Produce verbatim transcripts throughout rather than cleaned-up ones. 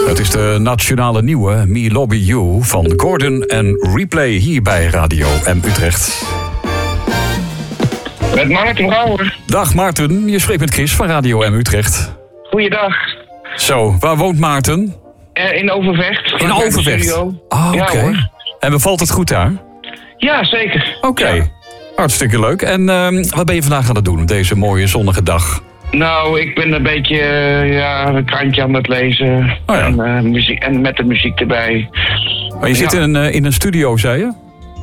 Het is de nationale nieuwe Me Lobby You van Gordon en Replay hier bij Radio M Utrecht. Met Maarten Brouwer. Dag Maarten, je spreekt met Chris van Radio M Utrecht. Goeiedag. Zo, waar woont Maarten? Uh, in Overvecht. In Overvecht? Ah, oké. Okay. Ja, en bevalt het goed daar? Ja, zeker. Oké, okay. Ja. Hartstikke leuk. En uh, wat ben je vandaag aan het doen op deze mooie zonnige dag? Nou, ik ben een beetje uh, ja, een krantje aan het lezen. Oh ja. en, uh, muziek, en met de muziek erbij. Maar je ja. zit in een, uh, in een studio, zei je?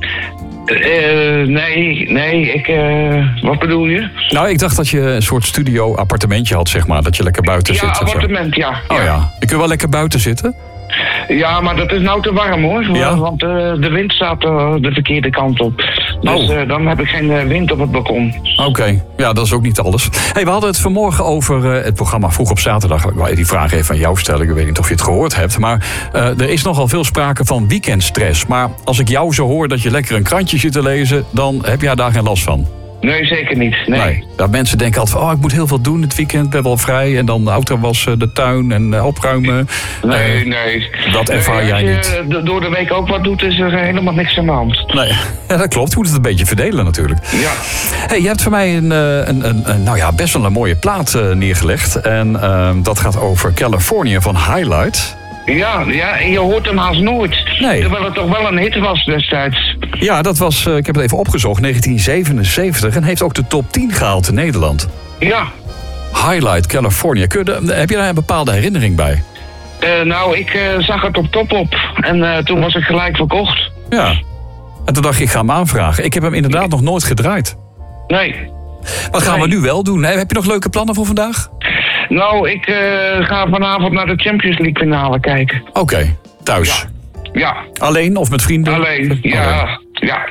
Uh, nee, nee, ik... Uh, wat bedoel je? Nou, ik dacht dat je een soort studio-appartementje had, zeg maar. Dat je lekker buiten ja, zit. Ja, appartement, ja. Oh ja. Je kunt wel lekker buiten zitten? Ja, maar dat is nou te warm hoor. Ja? Want uh, de wind staat uh, de verkeerde kant op. Dus oh. uh, dan heb ik geen uh, wind op het balkon. Oké, okay. Ja, dat is ook niet alles. Hey, we hadden het vanmorgen over uh, het programma Vroeg op Zaterdag. Ik wil die vraag even aan jou stellen. Ik weet niet of je het gehoord hebt. Maar uh, er is nogal veel sprake van weekendstress. Maar als ik jou zo hoor dat je lekker een krantje zit te lezen, dan heb jij daar geen last van. Nee, zeker niet. Nee. nee. Dat mensen denken altijd van, oh, ik moet heel veel doen het weekend, ben wel vrij. En dan de auto wassen, de tuin en uh, opruimen. Nee, uh, nee. Dat ervaar nee, jij als niet. je door de week ook wat doet, is er helemaal niks aan de hand. Nee, ja, dat klopt. Je moet het een beetje verdelen natuurlijk. Ja. Hey, je hebt voor mij een, een, een, een nou ja, best wel een mooie plaat uh, neergelegd. En uh, dat gaat over California van Highlight. Ja, ja, en je hoort hem haast nooit. Nee. Terwijl het toch wel een hit was destijds. Ja, dat was, uh, ik heb het even opgezocht, negentien zevenenzeventig. En heeft ook de top tien gehaald in Nederland. Ja. Highlight California. Kun je, heb je daar een bepaalde herinnering bij? Uh, nou, ik uh, zag het op Top op. En uh, toen was ik gelijk verkocht. Ja. En toen dacht ik, ik ga hem aanvragen. Ik heb hem inderdaad nee. nog nooit gedraaid. Nee. Wat gaan nee. we nu wel doen? Heb je nog leuke plannen voor vandaag? Nou, ik uh, ga vanavond naar de Champions League finale kijken. Oké, okay. Thuis? Ja. ja. Alleen of met vrienden? Alleen, ja. Alleen. Ja.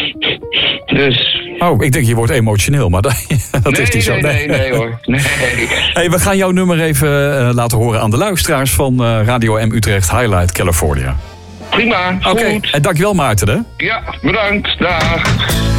Dus... Oh, ik denk je wordt emotioneel, maar dat, dat nee, is niet zo. Nee, nee, nee hoor. Nee. Hey, we gaan jouw nummer even uh, laten horen aan de luisteraars van uh, Radio M Utrecht Highlight California. Prima, Oké, okay. En dankjewel Maarten hè? Ja, bedankt. Dag.